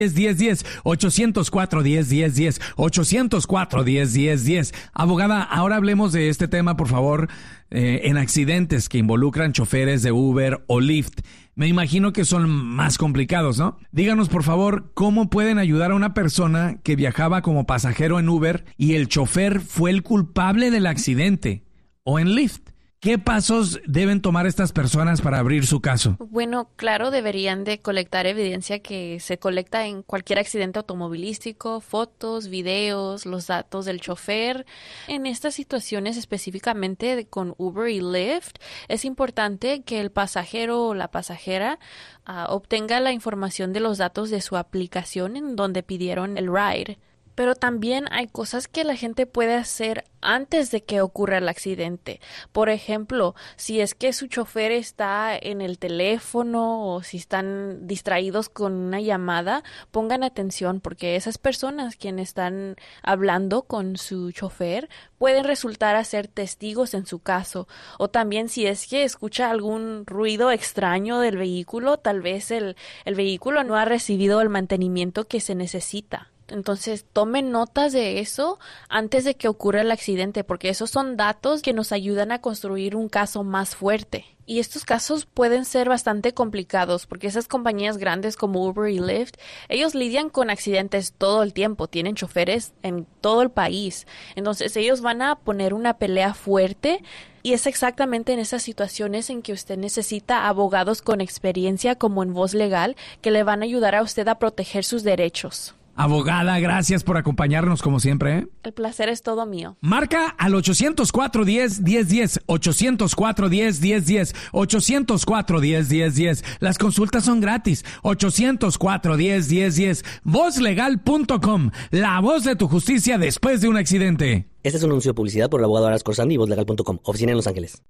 1010, 804-1010, 804-1010. Abogada, ahora hablemos de este tema, por favor, en accidentes que involucran choferes de Uber o Lyft. Me imagino que son más complicados, ¿no? Díganos, por favor, ¿cómo pueden ayudar a una persona que viajaba como pasajero en Uber y el chofer fue el culpable del accidente? O en Lyft. ¿Qué pasos deben tomar estas personas para abrir su caso? Bueno, claro, deberían de colectar evidencia que se colecta en cualquier accidente automovilístico, fotos, videos, los datos del chofer. En estas situaciones específicamente con Uber y Lyft, es importante que el pasajero o la pasajera obtenga la información de los datos de su aplicación en donde pidieron el ride. Pero también hay cosas que la gente puede hacer antes de que ocurra el accidente. Por ejemplo, si es que su chofer está en el teléfono o si están distraídos con una llamada, pongan atención porque esas personas quienes están hablando con su chofer pueden resultar a ser testigos en su caso. O también si es que escucha algún ruido extraño del vehículo, tal vez el vehículo no ha recibido el mantenimiento que se necesita. Entonces, tomen notas de eso antes de que ocurra el accidente, porque esos son datos que nos ayudan a construir un caso más fuerte. Y estos casos pueden ser bastante complicados, porque esas compañías grandes como Uber y Lyft, ellos lidian con accidentes todo el tiempo, tienen choferes en todo el país. Entonces, ellos van a poner una pelea fuerte. Y es exactamente en esas situaciones en que usted necesita abogados con experiencia como en Voz Legal que le van a ayudar a usted a proteger sus derechos. Abogada, gracias por acompañarnos como siempre, ¿eh? El placer es todo mío. Marca al 804-10-1010, 804-10-1010, 804-10-1010. Las consultas son gratis, 804-10-1010. Vozlegal.com, la voz de tu justicia después de un accidente. Este es un anuncio de publicidad por el abogado Aras Corsandi y Vozlegal.com, oficina en Los Ángeles.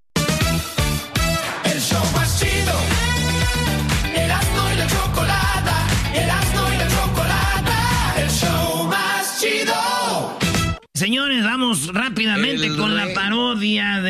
El show más chido, Erasmo y la Chocolata, Erasmo y la Chocolata, el show más chido. Señores, vamos rápidamente con la parodia de